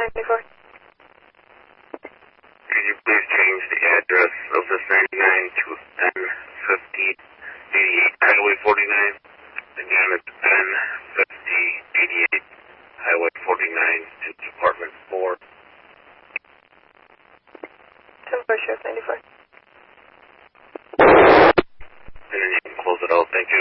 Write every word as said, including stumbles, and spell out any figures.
ninety-four. Could you please change the address of this ninety-nine to N fifty eighty-eight Highway forty-nine? Again, it's N fifty eighty-eight Highway forty-nine in Department four. ten four, Sheriff ninety-four. And then you can close it out. Thank you.